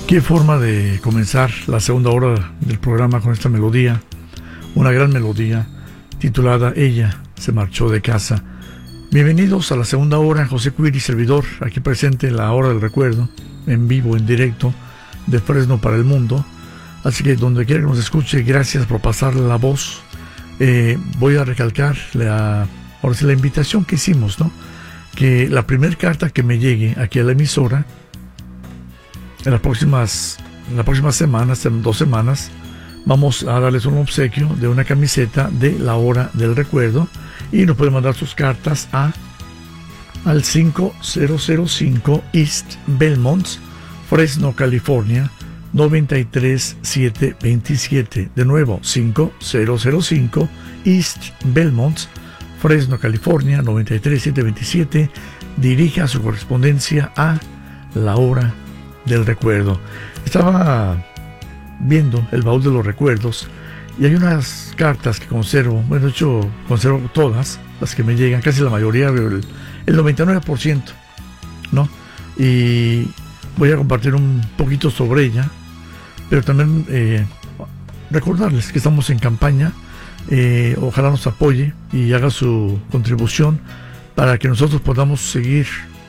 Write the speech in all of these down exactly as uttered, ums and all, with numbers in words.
Qué forma de comenzar la segunda hora del programa con esta melodía, una gran melodía titulada Ella se marchó de casa. Bienvenidos a la segunda hora, José Cuiri, servidor, aquí presente en la hora del recuerdo, en vivo, en directo, de Fresno para el mundo. Así que donde quiera que nos escuche, gracias por pasarle la voz. Eh, voy a recalcar la, ahora sí, la invitación que hicimos, ¿no? Que la primera carta que me llegue aquí a la emisora, en las próximas, en las próximas semanas, en dos semanas, vamos a darles un obsequio de una camiseta de la hora del recuerdo, y nos pueden mandar sus cartas a al cinco cero cero cinco East Belmont, Fresno, California noventa y tres siete veintisiete. De nuevo, cinco cero cero cinco East Belmont, Fresno, California noventa y tres siete veintisiete. Dirija su correspondencia a la hora del recuerdo. Estaba viendo el baúl de los recuerdos y hay unas cartas que conservo. Bueno, de hecho conservo todas las que me llegan, casi la mayoría, el, el noventa y nueve por ciento, ¿no? Y voy a compartir un poquito sobre ella, pero también eh, recordarles que estamos en campaña. Eh, ojalá nos apoye y haga su contribución para que nosotros podamos seguir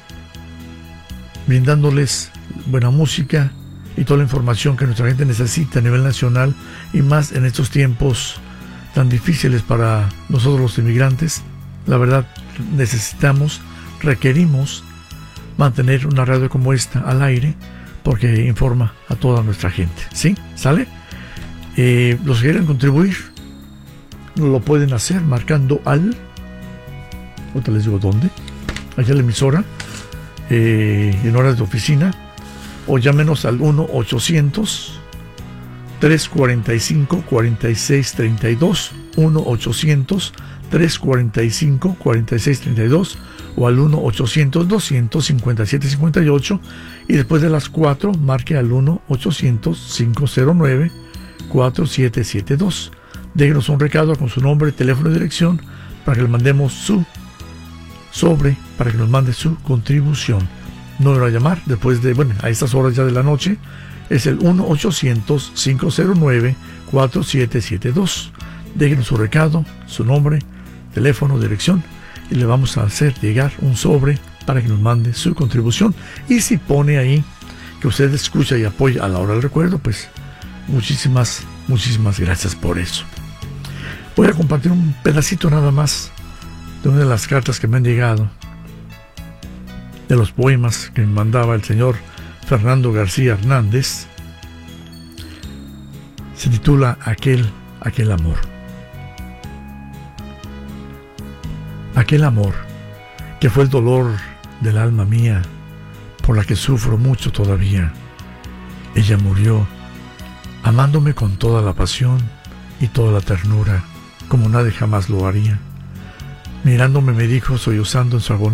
brindándoles buena música y toda la información que nuestra gente necesita a nivel nacional, y más en estos tiempos tan difíciles para nosotros los inmigrantes. La verdad, necesitamos, requerimos mantener una radio como esta al aire, porque informa a toda nuestra gente. ¿Sí? ¿Sale? Eh, los que quieran contribuir lo pueden hacer marcando al, ahorita les digo dónde, allá a la emisora, eh, en horas de oficina, o llámenos al uno ochocientos tres cuarenta y cinco cuarenta y seis treinta y dos, uno ochocientos tres cuarenta y cinco cuarenta y seis treinta y dos, o al uno ochocientos doscientos cincuenta y siete cincuenta y ocho, y después de las cuatro marque al uno ochocientos cinco cero nueve cuatro siete siete dos. Déjenos un recado con su nombre, teléfono y dirección para que le mandemos su sobre, para que nos mande su contribución. Número a llamar después de, bueno, a estas horas ya de la noche, es el uno ochocientos cinco cero nueve cuatro siete siete dos. Déjenos su recado, su nombre, teléfono, dirección, y le vamos a hacer llegar un sobre para que nos mande su contribución. Y si pone ahí que usted escucha y apoya a la hora del recuerdo, pues muchísimas, muchísimas gracias por eso. Voy a compartir un pedacito nada más de una de las cartas que me han llegado, de los poemas que me mandaba el señor Fernando García Hernández. Se titula Aquel, aquel amor. Aquel amor que fue el dolor del alma mía, por la que sufro mucho todavía. Ella murió amándome con toda la pasión y toda la ternura, como nadie jamás lo haría. Mirándome me dijo, sollozando en su agonía: